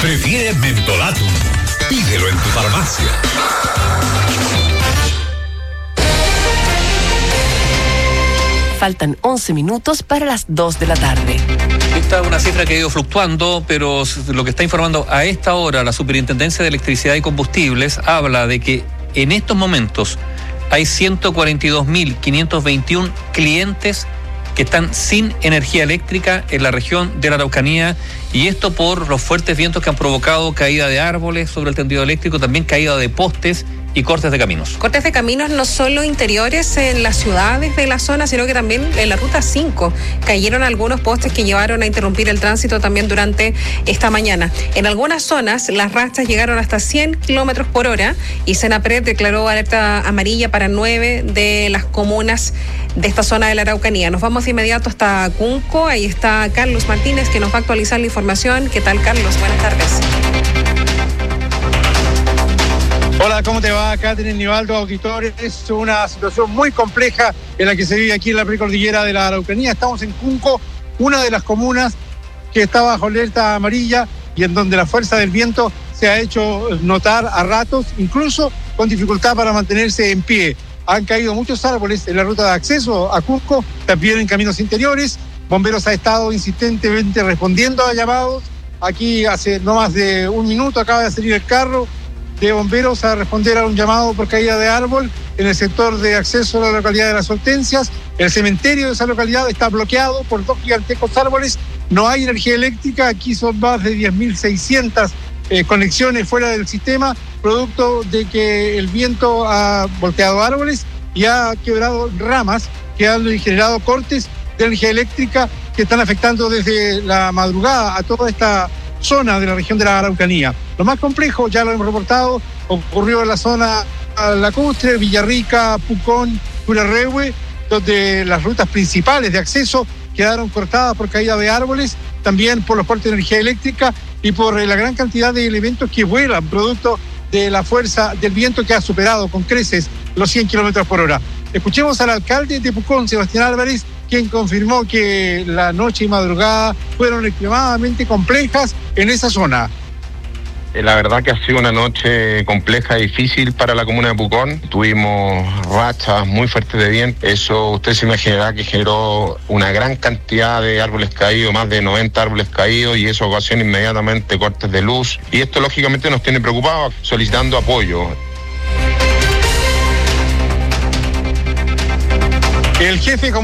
Prefiere Mentolatum. Pídelo en tu farmacia. Faltan 11 minutos para las 2 de la tarde. Esta es una cifra que ha ido fluctuando, pero lo que está informando a esta hora la Superintendencia de Electricidad y Combustibles habla de que en estos momentos hay 142.521 clientes que están sin energía eléctrica en la región de la Araucanía, y esto por los fuertes vientos que han provocado caída de árboles sobre el tendido eléctrico, también caída de postes y cortes de caminos. Cortes de caminos no solo interiores en las ciudades de la zona, sino que también en la ruta 5. Cayeron algunos postes que llevaron a interrumpir el tránsito también durante esta mañana. En algunas zonas las rachas llegaron hasta 100 kilómetros por hora y Senapred declaró alerta amarilla para 9 de las comunas de esta zona de la Araucanía. Nos vamos de inmediato hasta Cunco. Ahí está Carlos Martínez, que nos va a actualizar la información. ¿Qué tal, Carlos? Buenas tardes. Hola, ¿cómo te va? Catherine, Nivaldo, auditores. Es una situación muy compleja en la que se vive aquí en la precordillera de la Araucanía. Estamos en Cunco, una de las comunas que está bajo alerta amarilla y en donde la fuerza del viento se ha hecho notar a ratos, incluso con dificultad para mantenerse en pie. Han caído muchos árboles en la ruta de acceso a Cusco, también en caminos interiores. Bomberos ha estado insistentemente respondiendo a llamados. Aquí hace no más de un minuto acaba de salir el carro de bomberos a responder a un llamado por caída de árbol en el sector de acceso a la localidad de Las Hortensias. El cementerio de esa localidad está bloqueado por 2 gigantescos árboles. No hay energía eléctrica. Aquí son más de 10.600 conexiones fuera del sistema, producto de que el viento ha volteado árboles y ha quebrado ramas que han generado cortes de energía eléctrica que están afectando desde la madrugada a toda esta zona de la región de la Araucanía. Lo más complejo, ya lo hemos reportado, ocurrió en la zona lacustre, Villarrica, Pucón, Curarrehue, donde las rutas principales de acceso quedaron cortadas por caída de árboles, también por los cortes de energía eléctrica y por la gran cantidad de elementos que vuelan, producto de la fuerza del viento que ha superado con creces los 100 kilómetros por hora. Escuchemos al alcalde de Pucón, Sebastián Álvarez, quien confirmó que la noche y madrugada fueron extremadamente complejas en esa zona. La verdad que ha sido una noche compleja y difícil para la comuna de Pucón. Tuvimos rachas muy fuertes de viento. Eso usted se imaginará que generó una gran cantidad de árboles caídos, más de 90 árboles caídos, y eso ocasiona inmediatamente cortes de luz. Y esto lógicamente nos tiene preocupados, solicitando apoyo. El jefe